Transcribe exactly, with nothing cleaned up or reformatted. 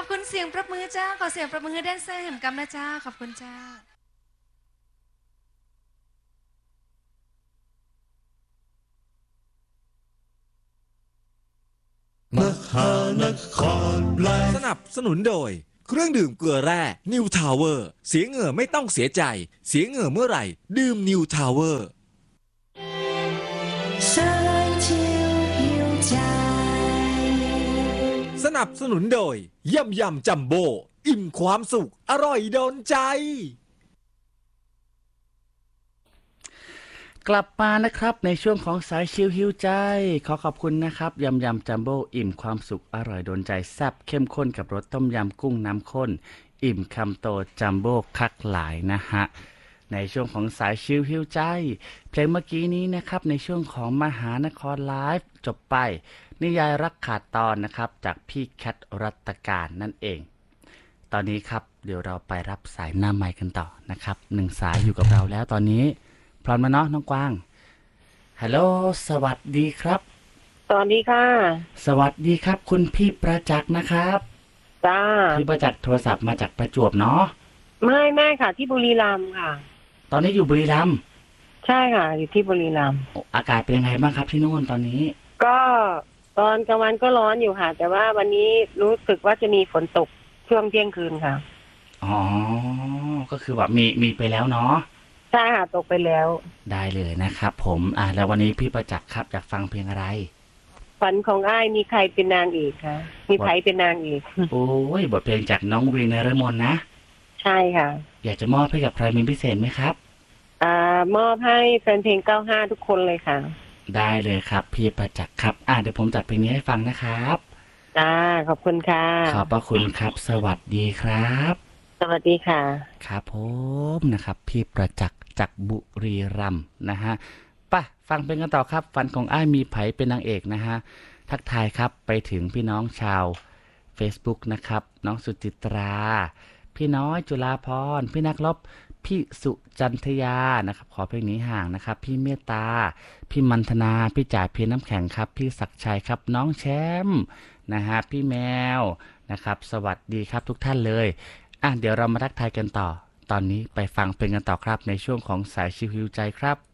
อบคุณเสียงปรบมือเจ้าขอเสียงปรบมือแดนเซอร์แห่งกำนะเจ้าขอบคุณเจ้ามหานครแบล็คสนับสนุนโดยเครื่องดื่มเกลือแร่นิวทาวเวอร์เสียเหงื่อไม่ต้องเสียใจเสียเหงื่อเมื่อไหร่ดื่มนิวทาวเวอร์สนับสนุนโดยยำยำจัมโบ้อิ่มความสุขอร่อยโดนใจกลับมานะครับในช่วงของสายชิลฮิวใจขอขอบคุณนะครับยำยำจัมโบ้อิ่มความสุขอร่อยโดนใจแซ่บเข้มข้นกับรสต้มยำกุ้งน้ำข้นอิ่มคำโตจัมโบ้คักหลายนะฮะในช่วงของสายชิลฮิวใจเพลงเมื่อกี้นี้นะครับในช่วงของมหานครไลฟ์จบไปนิยายรักขาดตอนนะครับจากพี่แคทรัตการนั่นเองตอนนี้ครับเดี๋ยวเราไปรับสายหน้าไมค์กันต่อนะครับหนึ่งสายอยู่กับเราแล้วตอนนี้พร้อมมาเนาะน้องกวางฮัลโหลสวัสดีครับสวัสดีค่ะสวัสดีครับคุณพี่ประจักษ์นะครับจ้าพี่ประจักษ์โทรศัพท์มาจากประจวบเนาะไม่ไม่ค่ะที่บุรีรัมย์ค่ะตอนนี้อยู่บุรีรัมย์ใช่ค่ะอยู่ที่บุรีรัมย์อากาศเป็นยังไงบ้างครับที่นู่นตอนนี้ก็ตอนกลางวันก็ร้อนอยู่ค่ะแต่ว่าวันนี้รู้สึกว่าจะมีฝนตกช่วงเที่ยงคืนค่ะอ๋อก็คือแบบมีมีไปแล้วเนาะใช่ค่ะตกไปแล้วได้เลยนะครับผมอ่าแล้ววันนี้พี่ประจักษ์ครับอยากฟังเพลงอะไรฝันของอ้ายมีใครเป็นนางเอกคะมีใครเป็นนางเอกโอ้ยบทเพลงจากน้องวีนฤมลนะใช่ค่ะอยากจะมอบให้กับใครเป็นพิเศษไหมครับอ่ามอบให้แฟนเพลงเก้าห้าทุกคนเลยค่ะได้เลยครับพี่ประจักษ์ครับอ่าเดี๋ยวผมจัดเพลงนี้ให้ฟังนะครับจ้าขอบคุณค่ะขอบพระคุณครับสวัสดีครับสวัสดีค่ะครับผมนะครับพี่ประจักษ์จากบุรีรัมย์นะฮะป่ะฟังเพลงกันต่อครับฝันของอ้ายมีไผเป็นนางเอกนะฮะทักทายครับไปถึงพี่น้องชาว Facebook นะครับน้องสุจิตราพี่น้อยจุฬาพรพี่นักรบพี่สุจันทยานะครับขอเพลงนี้ห่างนะครับพี่เมตตาพี่มันธนาพี่จ่ายเพียน้ำแข็งครับพี่ศักชัยครับน้องแชมป์นะฮะพี่แมวนะครับสวัสดีครับทุกท่านเลยอ่ะเดี๋ยวเรามาทักทายกันต่อตอนนี้ไปฟังเพลงกันต่อครับในช่วงของสายชิวฮิวใจครับ